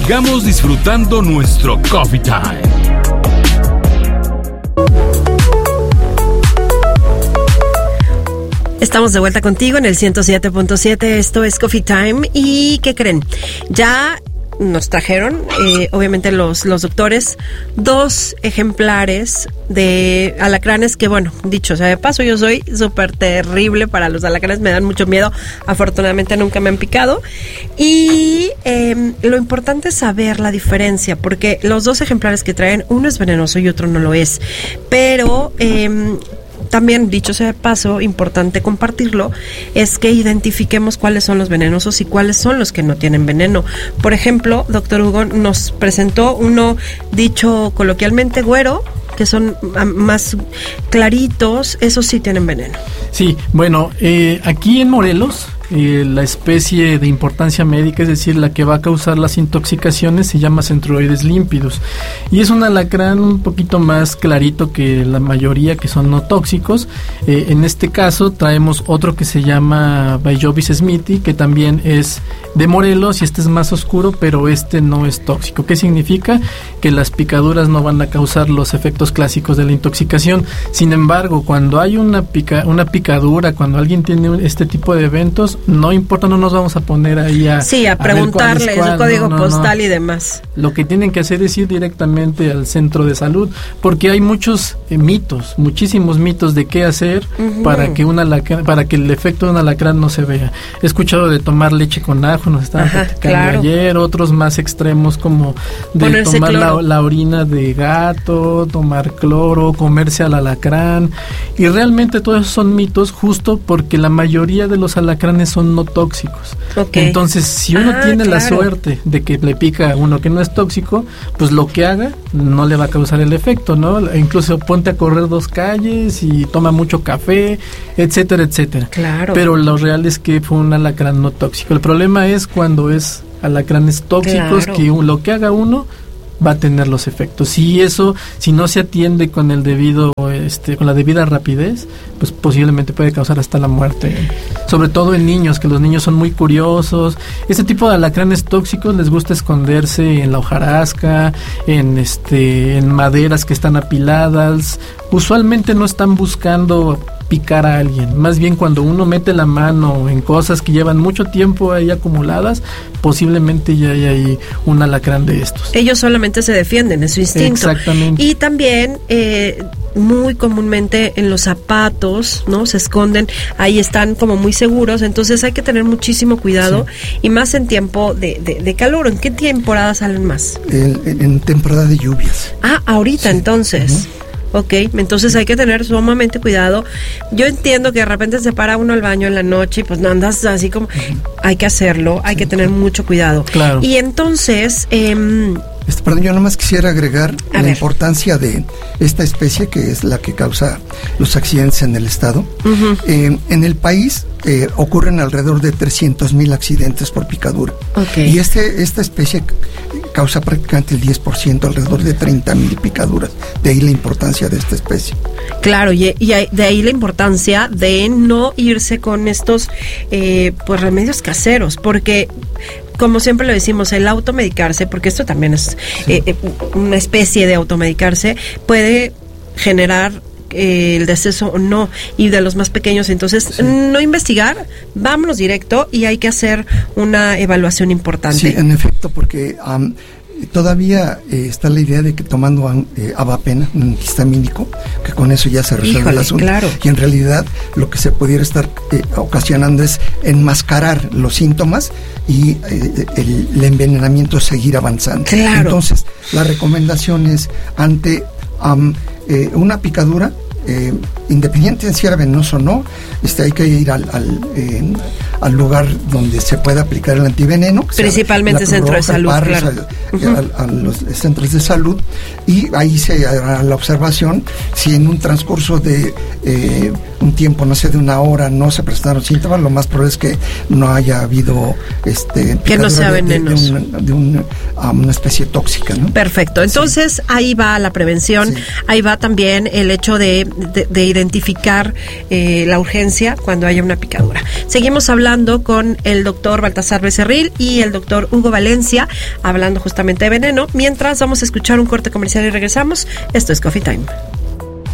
sigamos disfrutando nuestro Coffee Time. Estamos de vuelta contigo en el 107.7, esto es Coffee Time. ¿Y qué creen? Ya nos trajeron, obviamente los doctores, 2 ejemplares de alacranes que, bueno, dicho sea de paso, yo soy súper terrible para los alacranes, me dan mucho miedo, afortunadamente nunca me han picado. Y lo importante es saber la diferencia, porque los 2 ejemplares que traen, uno es venenoso y otro no lo es, pero también, dicho sea de paso, importante compartirlo, es que identifiquemos cuáles son los venenosos y cuáles son los que no tienen veneno. Por ejemplo, doctor Hugo nos presentó uno, dicho coloquialmente, güero, que son más claritos, esos sí tienen veneno. Sí, bueno, aquí en Morelos, la especie de importancia médica, es decir, la que va a causar las intoxicaciones, se llama Centroides límpidos, y es un alacrán un poquito más clarito que la mayoría, que son no tóxicos. En este caso traemos otro que se llama Baijovis smithi, que también es de Morelos, y este es más oscuro, pero este no es tóxico. ¿Qué significa? Que las picaduras no van a causar los efectos clásicos de la intoxicación. Sin embargo, cuando hay una picadura, cuando alguien tiene este tipo de eventos, no importa, no nos vamos a poner ahí a preguntarle el código postal y demás. Lo que tienen que hacer es ir directamente al centro de salud, porque hay muchos mitos, muchísimos mitos de qué hacer para que el efecto de un alacrán no se vea. He escuchado de tomar leche con ajo, nos estaban platicando ayer, otros más extremos como de ponerse tomar la orina de gato, tomar cloro, comerse al alacrán, y realmente todos esos son mitos, justo porque la mayoría de los alacranes son no tóxicos. Entonces, si uno tiene la suerte de que le pica a uno que no es tóxico, pues lo que haga no le va a causar el efecto, ¿no? Incluso ponte a correr 2 calles y toma mucho café, etcétera, etcétera. Claro. Pero lo real es que fue un alacrán no tóxico. El problema es cuando es alacranes tóxicos, que lo que haga uno va a tener los efectos. Y eso, si no se atiende con el debido, con la debida rapidez, pues posiblemente puede causar hasta la muerte. Sobre todo en niños, que los niños son muy curiosos. Este tipo de alacranes tóxicos les gusta esconderse en la hojarasca, en maderas que están apiladas. Usualmente no están buscando picar a alguien, más bien cuando uno mete la mano en cosas que llevan mucho tiempo ahí acumuladas, posiblemente ya hay ahí un alacrán de estos. Ellos solamente se defienden, es su instinto. Exactamente. Y también muy comúnmente en los zapatos, ¿no? Se esconden, ahí están como muy seguros, entonces hay que tener muchísimo cuidado, y más en tiempo de calor. ¿En qué temporada salen más? En temporada de lluvias. Ahorita entonces. Ok, entonces hay que tener sumamente cuidado. Yo entiendo que de repente se para uno al baño en la noche y pues no andas así como... Hay que hacerlo, hay que tener mucho cuidado. Claro. Y entonces... Perdón, yo nomás quisiera agregar la importancia de esta especie, que es la que causa los accidentes en el estado. En el país ocurren alrededor de 300,000 accidentes por picadura. Y esta especie causa prácticamente el 10%, alrededor de 30,000 picaduras. De ahí la importancia de esta especie. Claro, y de ahí la importancia de no irse con estos pues remedios caseros, porque... Como siempre lo decimos, el automedicarse, porque esto también es una especie de automedicarse, puede generar el deceso o no, y de los más pequeños. Entonces, no investigar, vámonos directo, y hay que hacer una evaluación importante. Sí, en efecto, porque todavía está la idea de que tomando avapena, un antihistamínico, que con eso ya se resuelve el asunto. Claro. Y en realidad lo que se pudiera estar ocasionando es enmascarar los síntomas y el envenenamiento seguir avanzando. Claro. Entonces, la recomendación es ante una picadura, independiente de si era venenoso o no, hay que ir al lugar donde se pueda aplicar el antiveneno, principalmente centro de salud, claro. A los centros de salud, y ahí se hará la observación. Si en un transcurso de un tiempo, no sé, de 1 hora, no se presentaron síntomas, lo más probable es que no haya habido que no sea venenoso, de una especie tóxica, ¿no? Perfecto. Entonces ahí va la prevención, ahí va también el hecho de identificar la urgencia cuando haya una picadura. Seguimos hablando hablando con el doctor Baltasar Becerril y el doctor Hugo Valencia, hablando justamente de veneno. Mientras vamos a escuchar un corte comercial y regresamos. Esto es Coffee Time.